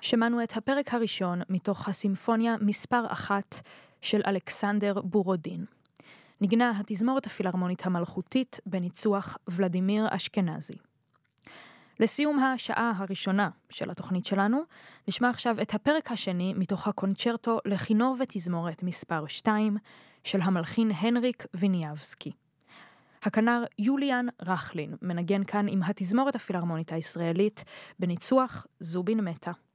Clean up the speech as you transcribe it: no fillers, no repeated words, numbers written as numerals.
שמענו את הפרק הראשון מתוך הסימפוניה מספר 1 של אלכסנדר בורודין. נגנה התזמורת הפילהרמונית המלכותית בניצוח ולדימיר אשכנזי. לסיום השעה הראשונה של התוכנית שלנו, נשמע עכשיו את הפרק השני מתוך הקונצ'רטו לכינור ותזמורת מספר 2 של המלחין הנריק ויניאבסקי. הכנר יוליאן רחלין מנגן כאן עם התזמורת הפילהרמונית הישראלית בניצוח זובין מטה.